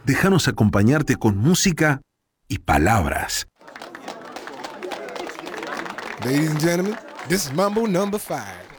Déjanos acompañarte con música y palabras. Ladies and gentlemen, this is Mambo number 5.